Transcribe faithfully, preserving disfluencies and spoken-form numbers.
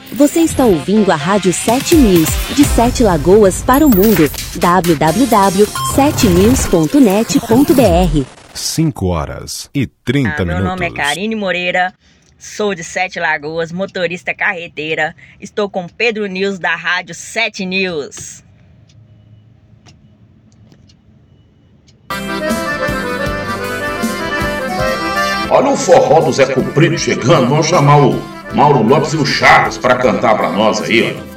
Você está ouvindo a Rádio sete News, de Sete Lagoas para o mundo. w w w ponto sete news ponto net ponto b r. cinco horas e trinta ah, minutos. Meu nome é Karine Moreira, sou de Sete Lagoas, motorista carreteira. Estou com Pedro News da Rádio sete News. Olha o forró do Zé Comprido chegando. Vamos chamar o Mauro Lopes e o Charles para cantar para nós aí, ó.